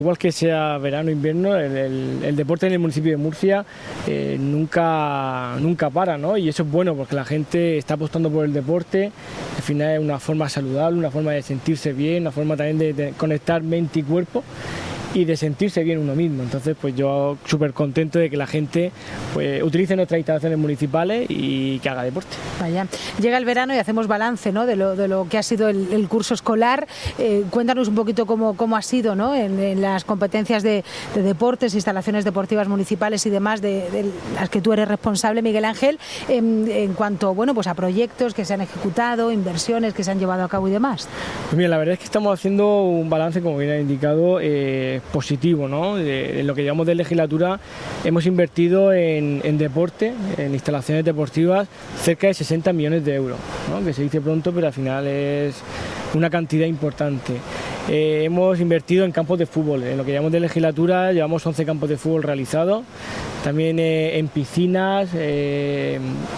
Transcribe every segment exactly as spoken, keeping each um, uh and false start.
Igual que sea verano o invierno, el, el, el deporte en el municipio de Murcia eh, nunca, nunca para, ¿no? Y eso es bueno porque la gente está apostando por el deporte, al final es una forma saludable, una forma de sentirse bien, una forma también de, de conectar mente y cuerpo y de sentirse bien uno mismo. Entonces pues yo súper contento de que la gente pues utilice nuestras instalaciones municipales y que haga deporte. Vaya, llega el verano y hacemos balance, ¿no?, de lo, de lo que ha sido el, el curso escolar. Eh, cuéntanos un poquito cómo, cómo ha sido, ¿no?, en, en las competencias de, de deportes, instalaciones deportivas municipales y demás de, de las que tú eres responsable, Miguel Ángel, en, en cuanto, bueno, pues a proyectos que se han ejecutado, inversiones que se han llevado a cabo y demás. Pues mira, la verdad es que estamos haciendo un balance, como bien ha indicado, eh, positivo, ¿no? De, en lo que llevamos de legislatura hemos invertido en, en deporte, en instalaciones deportivas, cerca de sesenta millones de euros, ¿no?, que se dice pronto, pero al final es una cantidad importante. Eh, hemos invertido en campos de fútbol, en lo que llevamos de legislatura llevamos once campos de fútbol realizados, también eh, en piscinas, eh,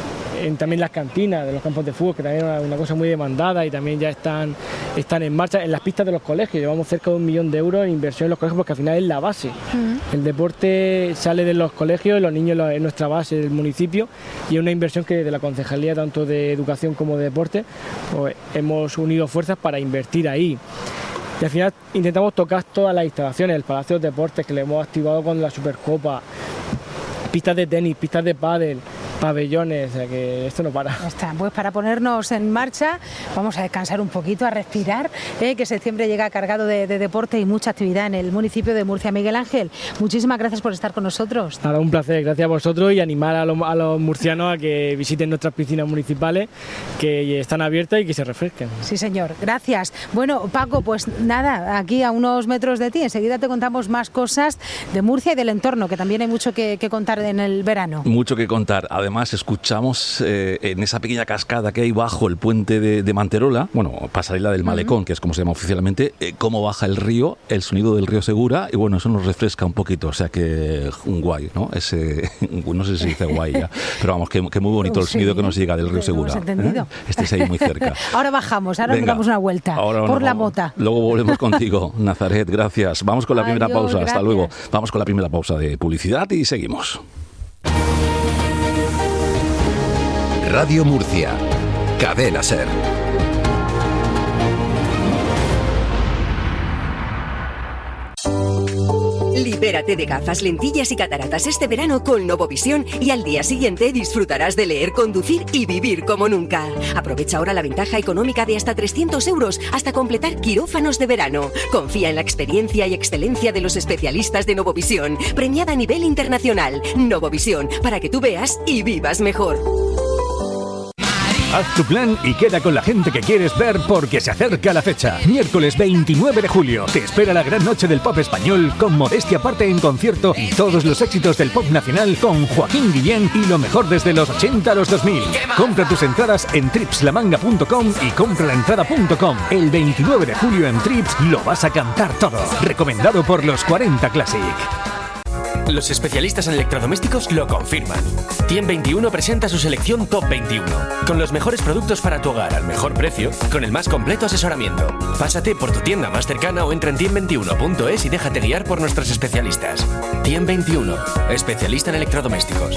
en también las cantinas de los campos de fútbol, que también es una cosa muy demandada y también ya están, están en marcha. En las pistas de los colegios llevamos cerca de un millón de euros en inversión en los colegios, porque al final es la base. Uh-huh. El deporte sale de los colegios, los niños es nuestra base del municipio y es una inversión que desde la concejalía, tanto de educación como de deporte, pues hemos unido fuerzas para invertir ahí. Y al final intentamos tocar todas las instalaciones, el Palacio de Deportes, que le hemos activado con la Supercopa, pistas de tenis, pistas de pádel, pabellones, o sea que esto no para. Ya está, pues para ponernos en marcha vamos a descansar un poquito, a respirar, eh, que septiembre llega cargado de, de deporte y mucha actividad en el municipio de Murcia. Miguel Ángel, muchísimas gracias por estar con nosotros. Nada, un placer, gracias a vosotros y animar a los, a los murcianos a que visiten nuestras piscinas municipales, que están abiertas y que se refresquen. Sí, señor, gracias. Bueno, Paco, pues nada, aquí a unos metros de ti, enseguida te contamos más cosas de Murcia y del entorno, que también hay mucho que, que contar en el verano. Mucho que contar. Además, escuchamos eh, en esa pequeña cascada que hay bajo el puente de, de Manterola, bueno, pasarela del Malecón, uh-huh, que es como se llama oficialmente, eh, cómo baja el río, el sonido del río Segura, y bueno, eso nos refresca un poquito, o sea que un guay, ¿no? Ese, no sé si se dice guay ya, pero vamos, que, que muy bonito el sonido, sí, que nos llega del río Segura. ¿Eh? Este es ahí muy cerca. Ahora bajamos, ahora nos damos una vuelta por no, la mota. Luego volvemos contigo, Nazaret, gracias. Vamos con la Adiós, primera pausa, gracias. Hasta luego. Vamos con la primera pausa de publicidad y seguimos. Radio Murcia, Cadena Ser. Libérate de gafas, lentillas y cataratas este verano con Novovisión y al día siguiente disfrutarás de leer, conducir y vivir como nunca. Aprovecha ahora la ventaja económica de hasta trescientos euros hasta completar quirófanos de verano. Confía en la experiencia y excelencia de los especialistas de Novovisión, premiada a nivel internacional. Novovisión, para que tú veas y vivas mejor. Haz tu plan y queda con la gente que quieres ver porque se acerca la fecha. Miércoles veintinueve de julio te espera la gran noche del pop español con Modestia Aparte en concierto y todos los éxitos del pop nacional con Joaquín Guillén y lo mejor desde los ochenta a los dos mil. Compra tus entradas en trips la manga punto com y compralaentrada punto com. El veintinueve de julio en Trips lo vas a cantar todo. Recomendado por los cuarenta Classic. Los especialistas en electrodomésticos lo confirman. Tiem veintiuno presenta su selección Top veintiuno, con los mejores productos para tu hogar al mejor precio, con el más completo asesoramiento. Pásate por tu tienda más cercana o entra en tiem veintiuno punto es y déjate guiar por nuestros especialistas. Tiem veintiuno, especialista en electrodomésticos.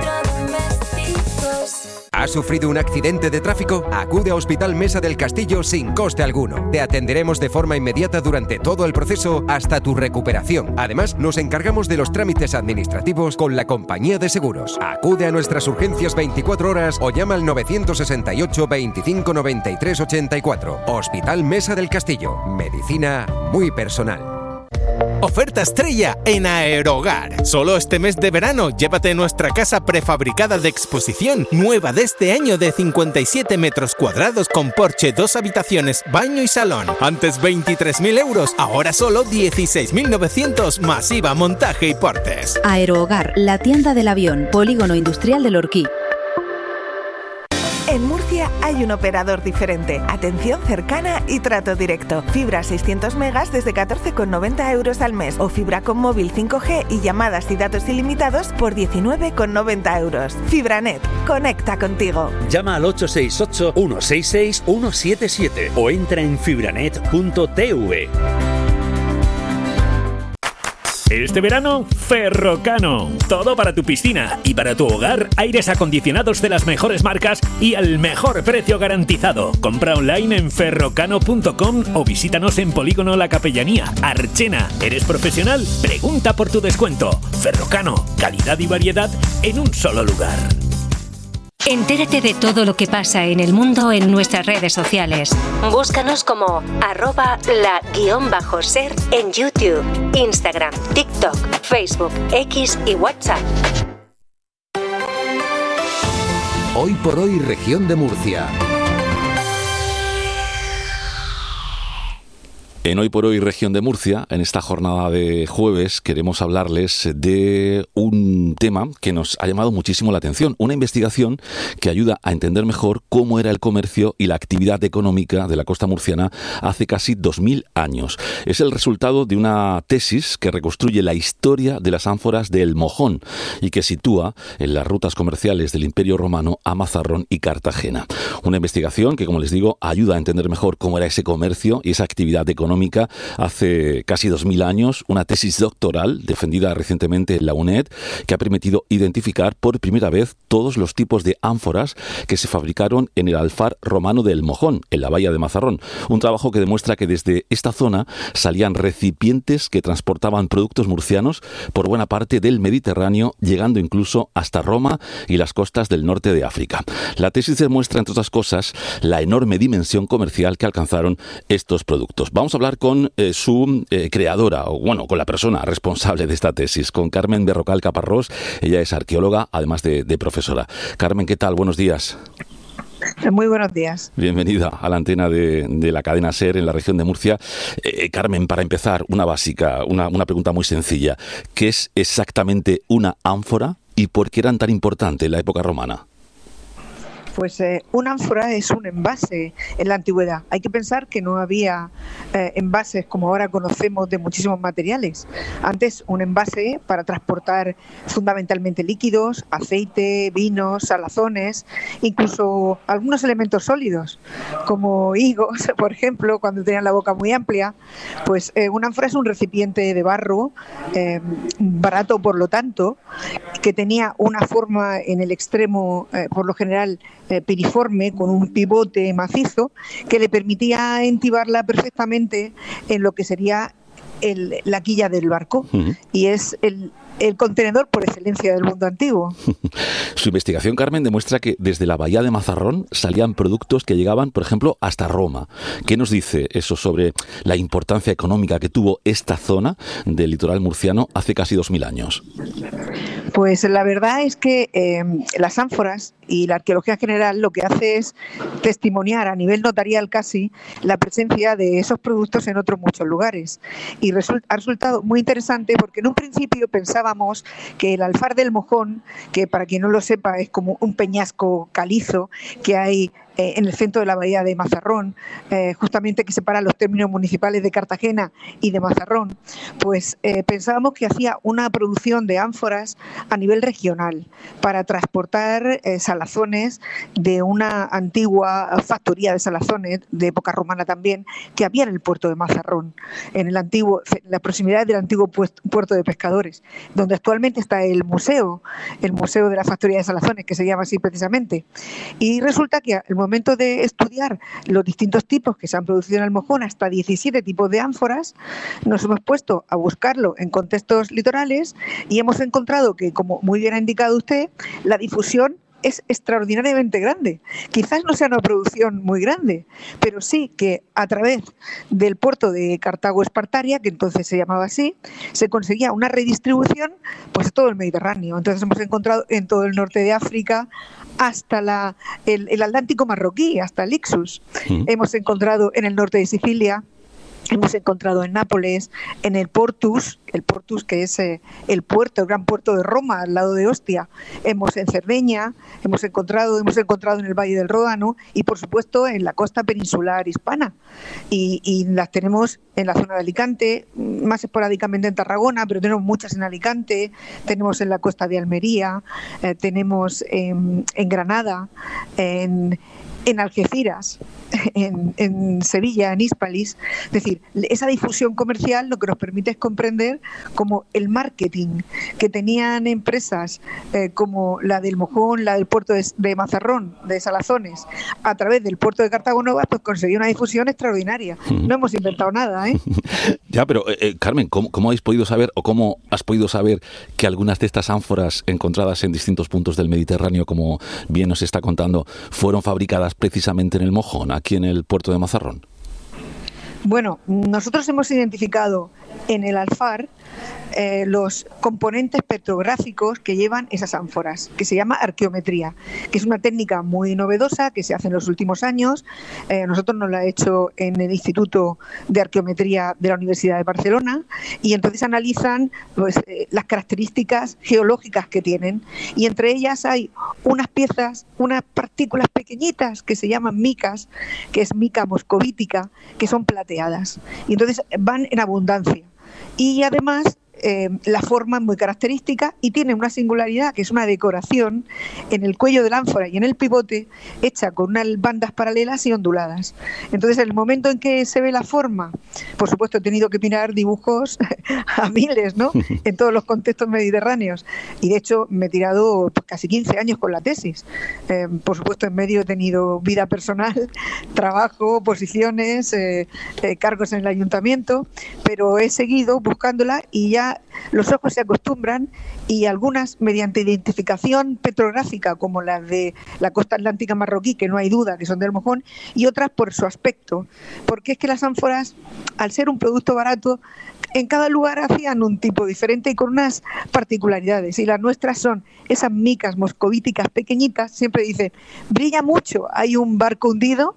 ¿Has sufrido un accidente de tráfico? Acude a Hospital Mesa del Castillo sin coste alguno. Te atenderemos de forma inmediata durante todo el proceso hasta tu recuperación. Además, nos encargamos de los trámites administrativos con la compañía de seguros. Acude a nuestras urgencias veinticuatro horas o llama al nueve seis ocho, veinticinco, noventa y tres, ochenta y cuatro. Hospital Mesa del Castillo. Medicina muy personal. Oferta estrella en Aerohogar. Solo este mes de verano llévate nuestra casa prefabricada de exposición nueva de este año de cincuenta y siete metros cuadrados con porche, dos habitaciones, baño y salón. Antes veintitrés mil euros, ahora solo dieciséis mil novecientos más I V A, montaje y portes. Aerohogar, la tienda del avión, Polígono Industrial del Orquí. En Murcia hay un operador diferente, atención cercana y trato directo. Fibra seiscientos megas desde catorce con noventa euros al mes o fibra con móvil cinco G y llamadas y datos ilimitados por diecinueve con noventa euros. Fibranet, conecta contigo. Llama al ocho seis ocho, uno seis seis, uno siete siete o entra en fibranet punto t v. Este verano, Ferrocano. Todo para tu piscina y para tu hogar, aires acondicionados de las mejores marcas y al mejor precio garantizado. Compra online en ferrocano punto com o visítanos en Polígono La Capellanía, Archena. ¿Eres profesional? Pregunta por tu descuento. Ferrocano, calidad y variedad en un solo lugar. Entérate de todo lo que pasa en el mundo en nuestras redes sociales. Búscanos como arroba la guión bajo ser en YouTube, Instagram, TikTok, Facebook, X y WhatsApp. Hoy por hoy, región de Murcia. En Hoy por Hoy, región de Murcia, en esta jornada de jueves, queremos hablarles de un tema que nos ha llamado muchísimo la atención. Una investigación que ayuda a entender mejor cómo era el comercio y la actividad económica de la costa murciana hace casi dos mil años. Es el resultado de una tesis que reconstruye la historia de las ánforas del Mojón y que sitúa en las rutas comerciales del Imperio Romano a Mazarrón y Cartagena. Una investigación que, como les digo, ayuda a entender mejor cómo era ese comercio y esa actividad económica hace casi dos mil años, una tesis doctoral defendida recientemente en la UNED que ha permitido identificar por primera vez todos los tipos de ánforas que se fabricaron en el alfar romano del Mojón, en la bahía de Mazarrón. Un trabajo que demuestra que desde esta zona salían recipientes que transportaban productos murcianos por buena parte del Mediterráneo, llegando incluso hasta Roma y las costas del norte de África. La tesis demuestra, entre otras cosas, la enorme dimensión comercial que alcanzaron estos productos. Vamos a hablar con eh, su eh, creadora, o bueno, con la persona responsable de esta tesis, con Carmen Berrocal Caparrós. Ella es arqueóloga, además de, de profesora. Carmen, ¿qué tal? Buenos días. Muy buenos días. Bienvenida a la antena de, de la cadena SER en la región de Murcia. Eh, Carmen, para empezar, una básica, una, una pregunta muy sencilla. ¿Qué es exactamente una ánfora y por qué eran tan importantes en la época romana? Pues eh, un ánfora es un envase en la antigüedad. Hay que pensar que no había eh, envases como ahora conocemos de muchísimos materiales. Antes un envase para transportar fundamentalmente líquidos, aceite, vinos, salazones, incluso algunos elementos sólidos, como higos, por ejemplo, cuando tenían la boca muy amplia. Pues eh, un ánfora es un recipiente de barro, eh, barato por lo tanto, que tenía una forma en el extremo, eh, por lo general, Eh, piriforme, con un pivote macizo que le permitía entibarla perfectamente en lo que sería el, la quilla del barco. Uh-huh. Y es el, el contenedor por excelencia del mundo antiguo. Su investigación, Carmen, demuestra que desde la bahía de Mazarrón salían productos que llegaban, por ejemplo, hasta Roma. ¿Qué nos dice eso sobre la importancia económica que tuvo esta zona del litoral murciano hace casi dos mil años? Pues la verdad es que eh, las ánforas y la arqueología en general lo que hace es testimoniar a nivel notarial casi la presencia de esos productos en otros muchos lugares. Y result- ha resultado muy interesante porque en un principio pensábamos que el alfar del Mojón, que para quien no lo sepa es como un peñasco calizo que hay Eh, en el centro de la bahía de Mazarrón, eh, justamente que separa los términos municipales de Cartagena y de Mazarrón, pues eh, pensábamos que hacía una producción de ánforas a nivel regional para transportar eh, salazones de una antigua factoría de salazones, de época romana también, que había en el puerto de Mazarrón, en el antiguo, en la proximidad del antiguo puerto de pescadores, donde actualmente está el museo, el museo de la factoría de salazones, que se llama así precisamente. Y resulta que el momento de estudiar los distintos tipos que se han producido en el Mojón, hasta diecisiete tipos de ánforas, nos hemos puesto a buscarlo en contextos litorales y hemos encontrado que, como muy bien ha indicado usted, la difusión es extraordinariamente grande. Quizás no sea una producción muy grande, pero sí que a través del puerto de Cartago-Espartaria, que entonces se llamaba así, se conseguía una redistribución pues a todo el Mediterráneo. Entonces hemos encontrado en todo el norte de África hasta la, el, el Atlántico marroquí, hasta el Ixus. Sí. Hemos encontrado en el norte de Sicilia, hemos encontrado en Nápoles, en el Portus, el Portus que es eh, el puerto, el gran puerto de Roma, al lado de Ostia. Hemos en Cerdeña, hemos encontrado, hemos encontrado en el Valle del Ródano y, por supuesto, en la costa peninsular hispana. Y, y las tenemos en la zona de Alicante, más esporádicamente en Tarragona, pero tenemos muchas en Alicante, tenemos en la costa de Almería, eh, tenemos en, en Granada, en en Algeciras, en, en Sevilla, en Hispalis. Es decir, esa difusión comercial lo que nos permite es comprender cómo el marketing que tenían empresas eh, como la del Mojón, la del puerto de, de Mazarrón, de Salazones, a través del puerto de Cartago Nova, pues conseguía una difusión extraordinaria. Mm. No hemos inventado nada, ¿eh? Ya, pero eh, Carmen, ¿cómo, ¿cómo habéis podido saber o cómo has podido saber que algunas de estas ánforas encontradas en distintos puntos del Mediterráneo, como bien nos está contando, fueron fabricadas precisamente en el Mojón, aquí en el puerto de Mazarrón? Bueno, nosotros hemos identificado en el alfar eh, los componentes petrográficos que llevan esas ánforas, que se llama arqueometría, que es una técnica muy novedosa que se hace en los últimos años. Eh, nosotros nos la ha hecho en el Instituto de Arqueometría de la Universidad de Barcelona, y entonces analizan pues, eh, las características geológicas que tienen, y entre ellas hay unas piezas, unas partículas pequeñitas que se llaman micas, que es mica moscovítica, que son plateadas, y entonces van en abundancia. Y además eh, la forma es muy característica y tiene una singularidad, que es una decoración en el cuello de la ánfora y en el pivote, hecha con unas bandas paralelas y onduladas. Entonces, en el momento en que se ve la forma, por supuesto he tenido que mirar dibujos a miles, ¿no?, en todos los contextos mediterráneos, y de hecho me he tirado casi quince años con la tesis. Eh, por supuesto, en medio he tenido vida personal, trabajo, posiciones, eh, eh, cargos en el ayuntamiento, pero he seguido buscándola y ya los ojos se acostumbran, y algunas mediante identificación petrográfica, como las de la costa atlántica marroquí, que no hay duda que son del Mojón, y otras por su aspecto, porque es que las ánforas, al ser un producto barato, en cada lugar hacían un tipo diferente y con unas particularidades, y las nuestras son esas micas moscovíticas pequeñitas. Siempre dicen, brilla mucho, hay un barco hundido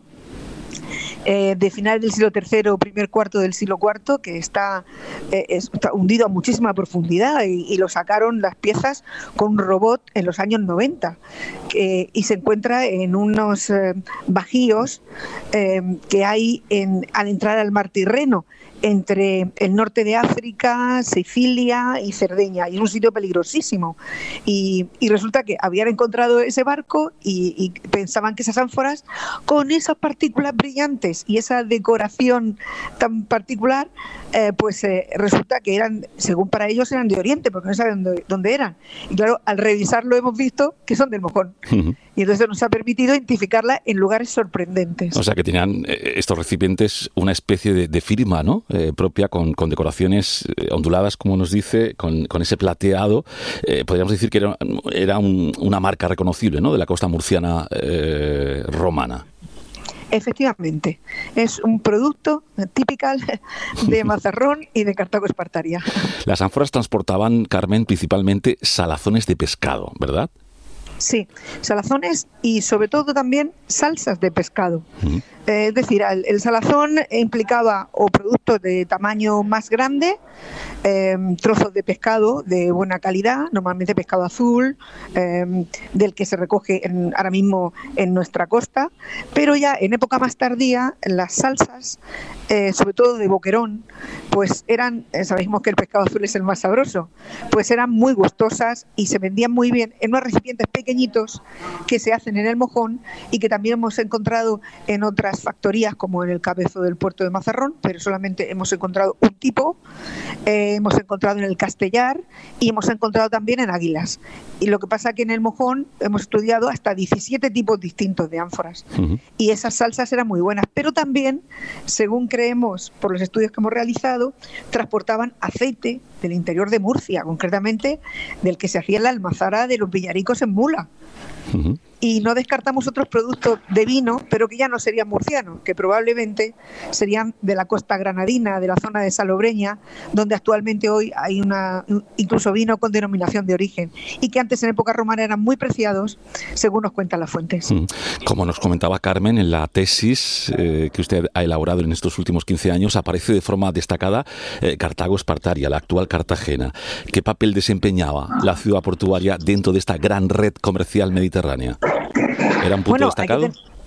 Eh, de finales del siglo tercero, primer cuarto del siglo cuarto, que está, eh, está hundido a muchísima profundidad, y, y lo sacaron las piezas con un robot en los años noventa, eh, y se encuentra en unos eh, bajíos eh, que hay en, al entrar al mar Tirreno, entre el norte de África, Sicilia y Cerdeña, y es un sitio peligrosísimo. Y, y resulta que habían encontrado ese barco y, y pensaban que esas ánforas, con esas partículas brillantes y esa decoración tan particular, eh, pues eh, resulta que eran, según para ellos, eran de Oriente, porque no saben dónde, dónde eran. Y claro, al revisarlo hemos visto que son del Mojón. Uh-huh. Y entonces nos ha permitido identificarla en lugares sorprendentes. O sea que tenían eh, estos recipientes una especie de, de firma, ¿no?, Eh, propia, con, con decoraciones eh, onduladas, como nos dice, con, con ese plateado. Eh, podríamos decir que era, era un, una marca reconocible, ¿no?, de la costa murciana eh, romana. Efectivamente, es un producto típico de Mazarrón y de Cartago Espartaria. Las ánforas transportaban, Carmen, principalmente salazones de pescado, ¿verdad? Sí, salazones y sobre todo también salsas de pescado. Uh-huh. Eh, es decir, el, el salazón implicaba o productos de tamaño más grande, eh, trozos de pescado de buena calidad, normalmente pescado azul, eh, del que se recoge en, ahora mismo en nuestra costa, pero ya en época más tardía las salsas, eh, sobre todo de boquerón, pues eran, eh, sabemos que el pescado azul es el más sabroso, pues eran muy gustosas y se vendían muy bien en unos recipientes pequeñitos que se hacen en el Mojón y que también hemos encontrado en otras factorías, como en el Cabezo del puerto de Mazarrón, pero solamente hemos encontrado un tipo, eh, hemos encontrado en el Castellar y hemos encontrado también en Águilas. Y lo que pasa que en el Mojón hemos estudiado hasta diecisiete tipos distintos de ánforas. Uh-huh. Y esas salsas eran muy buenas, pero también, según creemos por los estudios que hemos realizado, transportaban aceite del interior de Murcia, concretamente del que se hacía la almazara de los villaricos en mula. Uh-huh. Y no descartamos otros productos de vino, pero que ya no serían murcianos, que probablemente serían de la costa granadina, de la zona de Salobreña, donde actualmente hoy hay una incluso vino con denominación de origen, y que antes en época romana eran muy preciados, según nos cuentan las fuentes. Como nos comentaba Carmen, en la tesis eh, que usted ha elaborado en estos últimos quince años, aparece de forma destacada eh, Cartago Espartaria, la actual Cartagena. ¿Qué papel desempeñaba la ciudad portuaria dentro de esta gran red comercial mediterránea? ¿Era un punto bueno, destacado? Hay que ten-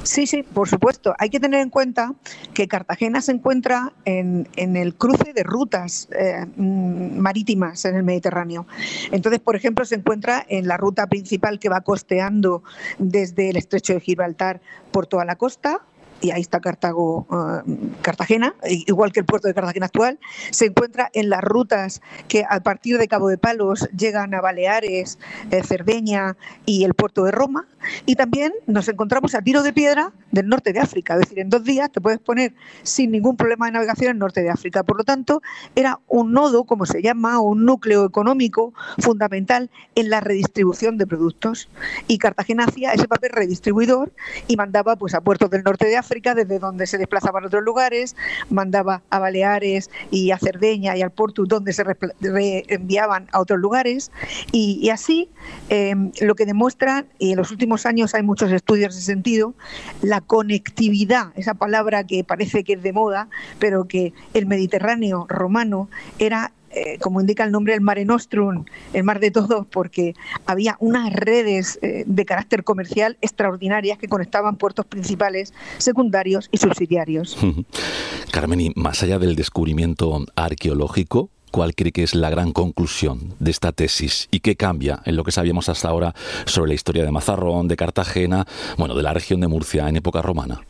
Sí, sí, por supuesto. Hay que tener en cuenta que Cartagena se encuentra en, en el cruce de rutas eh, marítimas en el Mediterráneo. Entonces, por ejemplo, se encuentra en la ruta principal que va costeando desde el estrecho de Gibraltar por toda la costa, y ahí está Cartago, uh, Cartagena, igual que el puerto de Cartagena actual. Se encuentra en las rutas que a partir de Cabo de Palos llegan a Baleares, eh, Cerdeña y el puerto de Roma. Y también nos encontramos a tiro de piedra del norte de África, es decir, en dos días te puedes poner sin ningún problema de navegación en el norte de África. Por lo tanto, era un nodo, como se llama, o un núcleo económico fundamental en la redistribución de productos. Y Cartagena hacía ese papel redistribuidor y mandaba pues a puertos del norte de África, desde donde se desplazaban a otros lugares, mandaba a Baleares y a Cerdeña y al Porto, donde se reenviaban a otros lugares. Y, y así, eh, lo que demuestra, y en los últimos años hay muchos estudios en ese sentido, la conectividad, esa palabra que parece que es de moda, pero que el Mediterráneo romano era, eh, como indica el nombre, el Mare Nostrum, el mar de todos, porque había unas redes eh, de carácter comercial extraordinarias que conectaban puertos principales, secundarios y subsidiarios. Carmen, y más allá del descubrimiento arqueológico, ¿cuál cree que es la gran conclusión de esta tesis y qué cambia en lo que sabíamos hasta ahora sobre la historia de Mazarrón, de Cartagena, bueno, de la región de Murcia en época romana?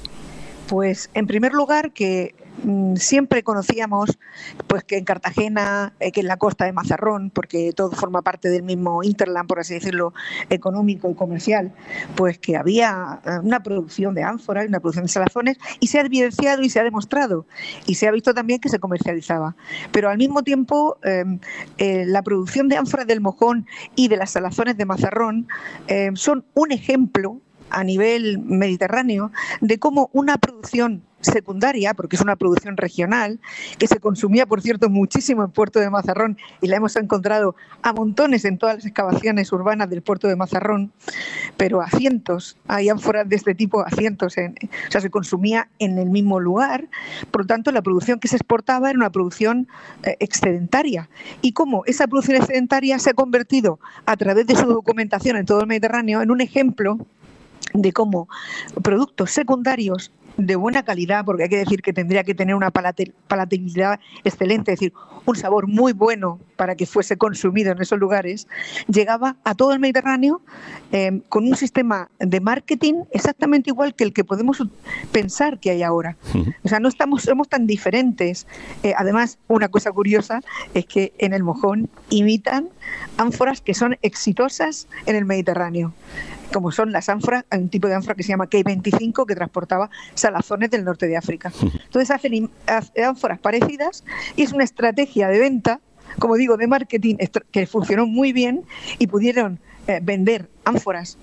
Pues en primer lugar que mmm, siempre conocíamos pues que en Cartagena, eh, que en la costa de Mazarrón, porque todo forma parte del mismo hinterland, por así decirlo, económico y comercial, pues que había una producción de ánforas, una producción de salazones, y se ha evidenciado y se ha demostrado, y se ha visto también que se comercializaba. Pero al mismo tiempo, eh, eh, la producción de ánforas del Mojón y de las salazones de Mazarrón eh, son un ejemplo a nivel mediterráneo de cómo una producción secundaria, porque es una producción regional, que se consumía, por cierto, muchísimo en Puerto de Mazarrón, y la hemos encontrado a montones en todas las excavaciones urbanas del Puerto de Mazarrón, pero a cientos, hay ánforas de este tipo a cientos, en, o sea, se consumía en el mismo lugar. Por lo tanto, la producción que se exportaba era una producción eh, excedentaria, y cómo esa producción excedentaria se ha convertido, a través de su documentación en todo el Mediterráneo, en un ejemplo de cómo productos secundarios de buena calidad, porque hay que decir que tendría que tener una palatabilidad excelente, es decir, un sabor muy bueno para que fuese consumido en esos lugares, llegaba a todo el Mediterráneo eh, con un sistema de marketing exactamente igual que el que podemos pensar que hay ahora. Uh-huh. O sea, no estamos, somos tan diferentes. Eh, además, una cosa curiosa es que en el Mojón imitan ánforas que son exitosas en el Mediterráneo, como son las ánforas, hay un tipo de ánfora que se llama K veinticinco que transportaba salazones del norte de África. Entonces hacen ánforas parecidas y es una estrategia de venta, como digo, de marketing que funcionó muy bien y pudieron eh, vender ánforas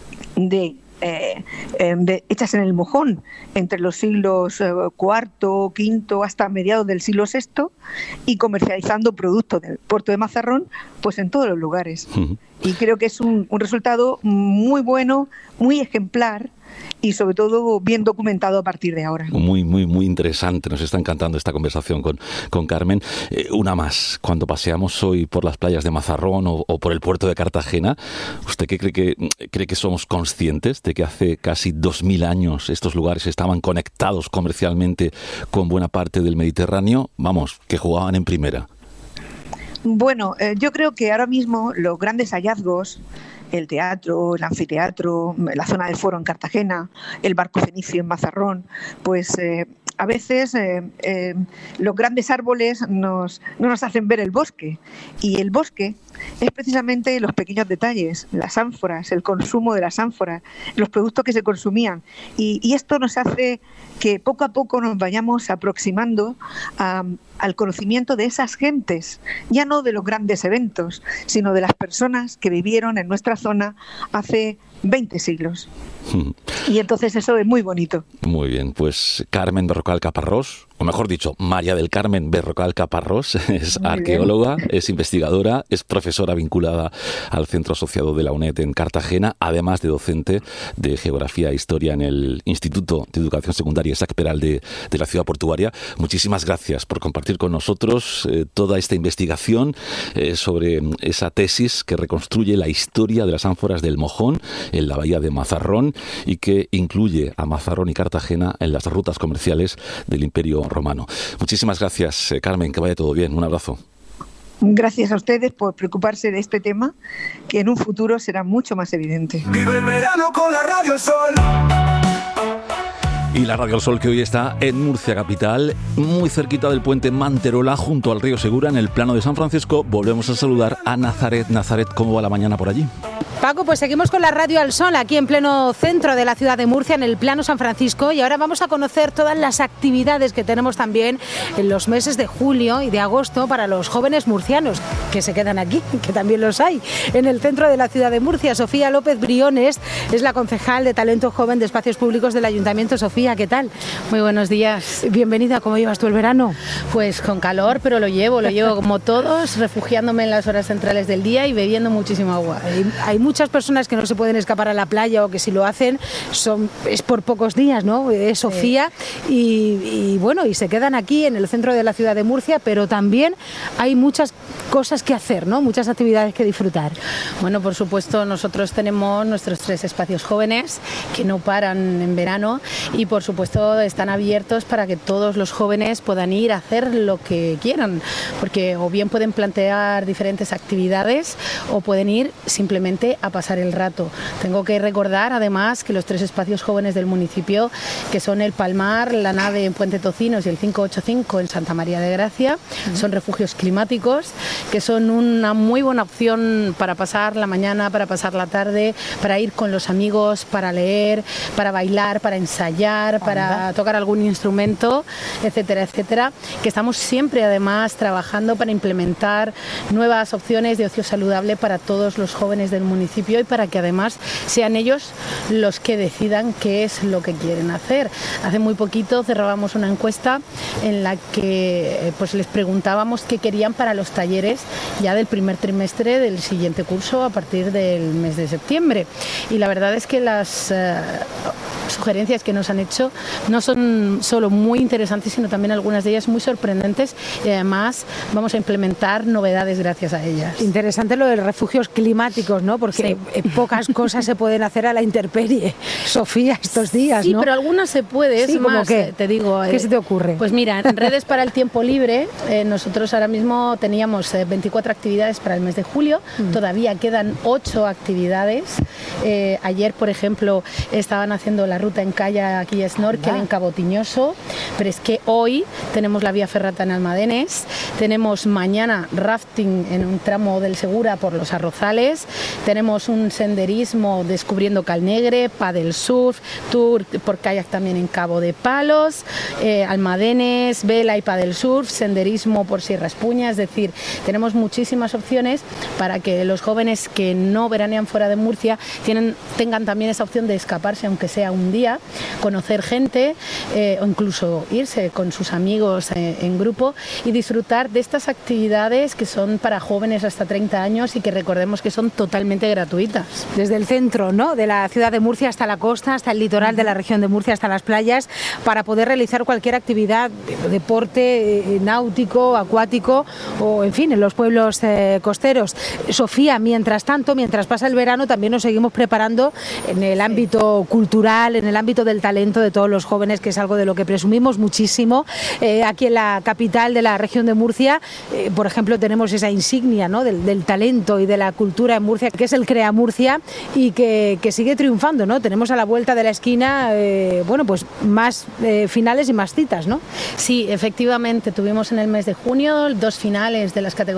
de Eh, eh, de, hechas en el Mojón entre los siglos eh, cuarto, quinto hasta mediados del siglo sexto y comercializando productos del puerto de Mazarrón pues en todos los lugares. Uh-huh. Y creo que es un, un resultado muy bueno, muy ejemplar y sobre todo bien documentado a partir de ahora. Muy, muy, muy interesante. Nos está encantando esta conversación con, con Carmen. Eh, una más. Cuando paseamos hoy por las playas de Mazarrón o, o por el puerto de Cartagena, ¿usted qué cree que, cree que somos conscientes de que hace casi dos mil años estos lugares estaban conectados comercialmente con buena parte del Mediterráneo? Vamos, que jugaban en primera. Bueno, eh, yo creo que ahora mismo los grandes hallazgos, el teatro, el anfiteatro, la zona del foro en Cartagena, el barco fenicio en Mazarrón, pues eh, a veces eh, eh, los grandes árboles nos, no nos hacen ver el bosque, y el bosque es precisamente los pequeños detalles, las ánforas, el consumo de las ánforas, los productos que se consumían, y, y esto nos hace que poco a poco nos vayamos aproximando a, al conocimiento de esas gentes, ya no de los grandes eventos, sino de las personas que vivieron en nuestra zona hace veinte siglos. Y entonces eso es muy bonito. Muy bien, pues Carmen Berrocal Caparrós, o mejor dicho, María del Carmen Berrocal Caparrós, es Muy arqueóloga, bien. es investigadora, es profesora vinculada al Centro Asociado de la UNED en Cartagena, además de docente de Geografía e Historia en el Instituto de Educación Secundaria Isaac Peral de, de la ciudad portuaria. Muchísimas gracias por compartir con nosotros eh, toda esta investigación eh, sobre esa tesis que reconstruye la historia de las ánforas del Mojón en la bahía de Mazarrón y que incluye a Mazarrón y Cartagena en las rutas comerciales del Imperio Romano. Muchísimas gracias, eh, Carmen, que vaya todo bien. Un abrazo. Gracias a ustedes por preocuparse de este tema, que en un futuro será mucho más evidente. Vive el verano con la Radio Sol. Y la Radio Sol, que hoy está en Murcia capital, muy cerquita del puente Manterola, junto al río Segura, en el Plano de San Francisco. Volvemos a saludar a Nazaret. Nazaret, ¿cómo va la mañana por allí? Paco, pues seguimos con la Radio al Sol, aquí en pleno centro de la ciudad de Murcia, en el Plano San Francisco, y ahora vamos a conocer todas las actividades que tenemos también en los meses de julio y de agosto para los jóvenes murcianos que se quedan aquí, que también los hay, en el centro de la ciudad de Murcia. Sofía López Briones es la concejal de Talento Joven de Espacios Públicos del Ayuntamiento. Sofía, ¿qué tal? Muy buenos días. Bienvenida. ¿Cómo llevas tú el verano? Pues con calor, pero lo llevo, lo llevo como todos, refugiándome en las horas centrales del día y bebiendo muchísima agua. Hay, hay muchas personas que no se pueden escapar a la playa o que si lo hacen son es por pocos días, ¿no? Es Sofía, sí. y, y bueno, y se quedan aquí en el centro de la ciudad de Murcia, pero también hay muchas cosas que hacer, ¿no? Muchas actividades que disfrutar. Bueno, por supuesto, nosotros tenemos nuestros tres espacios jóvenes que no paran en verano y por supuesto están abiertos para que todos los jóvenes puedan ir a hacer lo que quieran, porque o bien pueden plantear diferentes actividades o pueden ir simplemente a pasar el rato. Tengo que recordar además que los tres espacios jóvenes del municipio, que son el Palmar, la Nave en Puente Tocinos y el cinco ochenta y cinco en Santa María de Gracia, uh-huh. son refugios climáticos que son una muy buena opción para pasar la mañana, para pasar la tarde, para ir con los amigos, para leer, para bailar, para ensayar, para ¿Anda? tocar algún instrumento, etcétera, etcétera, que estamos siempre además trabajando para implementar nuevas opciones de ocio saludable para todos los jóvenes del municipio y para que además sean ellos los que decidan qué es lo que quieren hacer. Hace muy poquito cerrábamos una encuesta en la que pues les preguntábamos qué querían para los talleres ya del primer trimestre del siguiente curso a partir del mes de septiembre. Y la verdad es que las uh, sugerencias que nos han hecho no son solo muy interesantes, sino también algunas de ellas muy sorprendentes y además vamos a implementar novedades gracias a ellas. Interesante lo de los refugios climáticos, ¿no? Porque sí. pocas cosas se pueden hacer a la intemperie, Sofía, estos días, sí, ¿no? pero algunas se puede, es sí, más, ¿qué? te digo. ¿Qué eh, se te ocurre? Pues mira, en Redes para el Tiempo Libre, eh, nosotros ahora mismo teníamos eh, veinticuatro actividades para el mes de julio, mm. todavía quedan ocho actividades. Eh, ayer, por ejemplo, estaban haciendo la ruta en kayak y snorkel en Cabo Tiñoso, pero es que hoy tenemos la vía ferrata en Almadenes, tenemos mañana rafting en un tramo del Segura por los Arrozales, tenemos un senderismo descubriendo Calnegre, paddle surf, tour por kayak también en Cabo de Palos, eh, Almadenes, vela y paddle surf, senderismo por Sierra Espuña, es decir, tenemos muchísimas opciones para que los jóvenes que no veranean fuera de Murcia tienen, tengan también esa opción de escaparse, aunque sea un día, conocer gente eh, o incluso irse con sus amigos eh, en grupo y disfrutar de estas actividades que son para jóvenes hasta treinta años y que recordemos que son totalmente gratuitas. Desde el centro, ¿no?, de la ciudad de Murcia hasta la costa, hasta el litoral de la región de Murcia, hasta las playas, para poder realizar cualquier actividad, deporte eh, náutico, acuático o, en fin, en los pueblos eh, costeros. Sofía, mientras tanto, mientras pasa el verano, también nos seguimos preparando en el ámbito cultural, en el ámbito del talento de todos los jóvenes, que es algo de lo que presumimos muchísimo. Eh, aquí en la capital de la región de Murcia, eh, por ejemplo, tenemos esa insignia, ¿no?, del, del talento y de la cultura en Murcia, que es el Crea Murcia, y que, que sigue triunfando, ¿no? Tenemos a la vuelta de la esquina, eh, bueno, pues más eh, finales y más citas, ¿no? Sí, efectivamente, tuvimos en el mes de junio dos finales de las categorías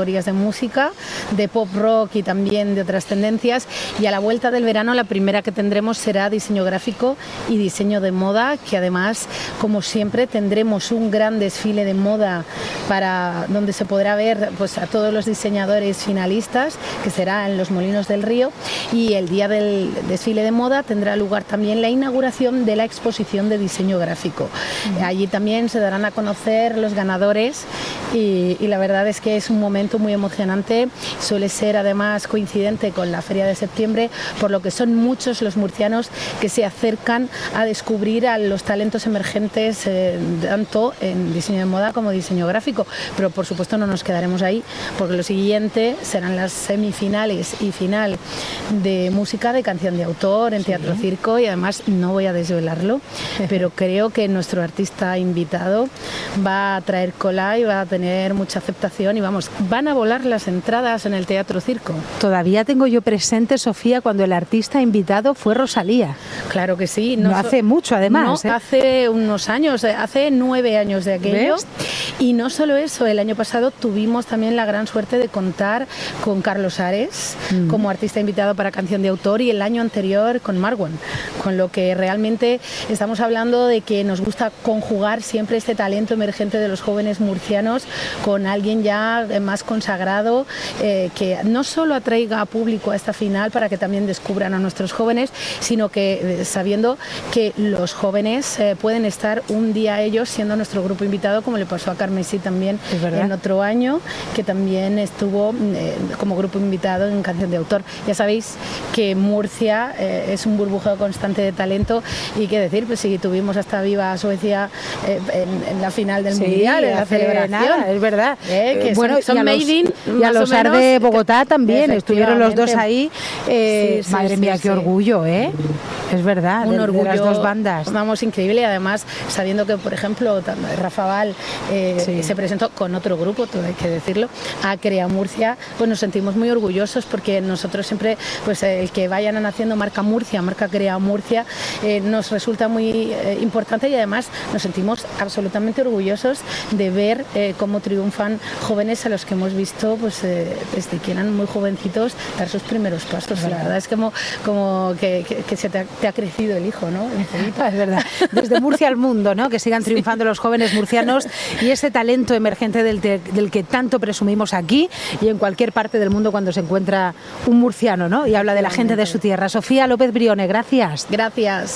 categorías de música, de pop rock y también de otras tendencias. Y a la vuelta del verano la primera que tendremos será diseño gráfico y diseño de moda, que además, como siempre, tendremos un gran desfile de moda para donde se podrá ver pues a todos los diseñadores finalistas, que será en los Molinos del Río. Y el día del desfile de moda tendrá lugar también la inauguración de la exposición de diseño gráfico. Uh-huh. Allí también se darán a conocer los ganadores y, y la verdad es que es un momento muy emocionante. Suele ser además coincidente con la Feria de Septiembre, por lo que son muchos los murcianos que se acercan a descubrir a los talentos emergentes eh, tanto en diseño de moda como diseño gráfico. Pero por supuesto no nos quedaremos ahí, porque lo siguiente serán las semifinales y final de música de canción de autor en Teatro Circo, y además no voy a desvelarlo, pero creo que nuestro artista invitado va a traer cola y va a tener mucha aceptación, y vamos, van a volar las entradas en el Teatro Circo. Todavía tengo yo presente, Sofía, cuando el artista invitado fue Rosalía. Claro que sí. No, no hace mucho, además. No, ¿eh? hace unos años, hace nueve años de aquello. ¿Ves? Y no solo eso, el año pasado tuvimos también la gran suerte de contar con Carlos Ares mm. como artista invitado para canción de autor, y el año anterior con Marwan, con lo que realmente estamos hablando de que nos gusta conjugar siempre este talento emergente de los jóvenes murcianos con alguien ya más consagrado, eh, que no solo atraiga a público a esta final para que también descubran a nuestros jóvenes, sino que eh, sabiendo que los jóvenes eh, pueden estar un día ellos siendo nuestro grupo invitado, como le pasó a Carmesí también en otro año, que también estuvo eh, como grupo invitado en canción de autor. Ya sabéis que Murcia eh, es un burbujeo constante de talento, y qué decir, pues si tuvimos hasta Viva Suecia eh, en, en la final del sí, mundial, en la celebración, nada, es verdad. Eh, que bueno, son, son y a made los, in, y a los Ar de Bogotá también estuvieron los dos ahí. Eh, sí, sí, madre sí, mía, sí, qué sí. orgullo, ¿eh? Es verdad, un de, orgullo, de las dos bandas. Vamos, increíble, además sabiendo que, por ejemplo, Rafa Val eh, sí. se presentó con otro grupo, todo hay que decirlo, a Crea Murcia, pues nos sentimos muy orgullosos, porque nosotros siempre, pues el que vayan haciendo marca Murcia, marca Crea Murcia, eh, nos resulta muy eh, importante, y además nos sentimos absolutamente orgullosos de ver eh, cómo triunfan jóvenes a los que hemos visto pues eh, desde que eran muy jovencitos dar sus primeros pasos. Claro. La verdad es como, como que, que, que se te ha, te ha crecido el hijo, ¿no? Es verdad. Desde Murcia al mundo, ¿no? Que sigan triunfando sí. los jóvenes murcianos y ese talento emergente del, te, del que tanto presumimos aquí y en cualquier parte del mundo cuando se encuentra un murciano, ¿no? Y habla de la gente de su tierra. Sofía López Brione, gracias. Gracias.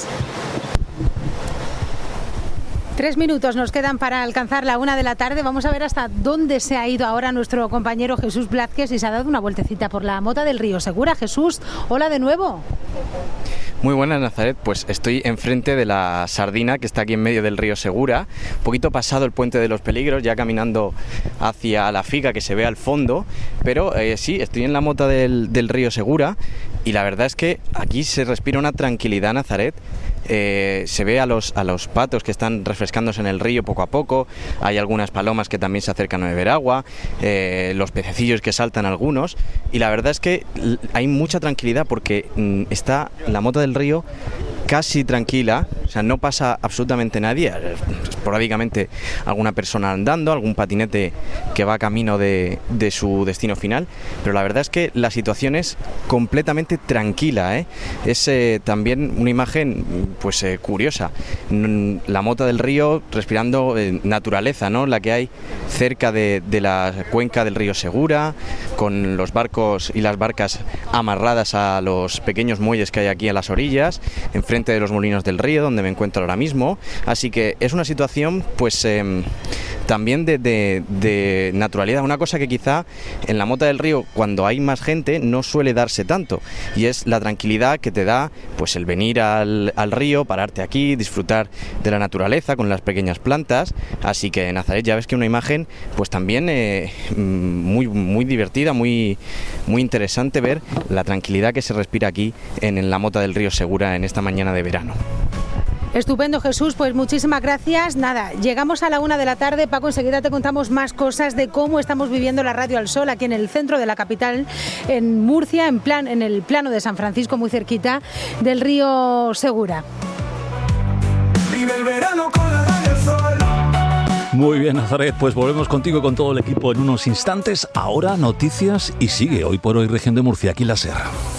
Tres minutos nos quedan para alcanzar la una de la tarde. Vamos a ver hasta dónde se ha ido ahora nuestro compañero Jesús Blázquez y se ha dado una vueltecita por la mota del Río Segura. Jesús, hola de nuevo. Muy buenas, Nazaret. Pues estoy enfrente de la Sardina, que está aquí en medio del Río Segura, un poquito pasado el Puente de los Peligros, ya caminando hacia la Figa, que se ve al fondo, pero eh, sí, estoy en la mota del, del Río Segura, y la verdad es que aquí se respira una tranquilidad, Nazaret. Eh, se ve a los, a los patos que están refrescándose en el río poco a poco, hay algunas palomas que también se acercan a beber agua, eh, los pececillos que saltan algunos, y la verdad es que hay mucha tranquilidad porque mm, está la mota del río casi tranquila, o sea, no pasa absolutamente nadie, esporádicamente alguna persona andando, algún patinete que va camino de, de su destino final, pero la verdad es que la situación es completamente tranquila, ¿eh? Es eh, también una imagen pues eh, curiosa, la mota del río respirando eh, naturaleza, ¿no? La que hay cerca de, de la cuenca del río Segura, con los barcos y las barcas amarradas a los pequeños muelles que hay aquí a las orillas, enfrente de los Molinos del Río, donde me encuentro ahora mismo, así que es una situación pues eh, también de, de, de naturalidad, una cosa que quizá en la mota del río, cuando hay más gente, no suele darse tanto, y es la tranquilidad que te da pues el venir al, al río, pararte aquí, disfrutar de la naturaleza con las pequeñas plantas, así que Nazaret, ya ves que una imagen pues también eh, muy, muy divertida, muy, muy interesante ver la tranquilidad que se respira aquí en, en la mota del Río Segura en esta mañana de verano. Estupendo, Jesús, pues muchísimas gracias. Nada, llegamos a la una de la tarde. Paco, enseguida te contamos más cosas de cómo estamos viviendo la Radio al Sol aquí en el centro de la capital, en Murcia, en plan, en el plano de San Francisco, muy cerquita del Río Segura. Vive el verano con la Radio al Sol. Muy bien, Nazaret, pues volvemos contigo con todo el equipo en unos instantes. Ahora noticias y sigue Hoy por Hoy Región de Murcia, aquí en la SER.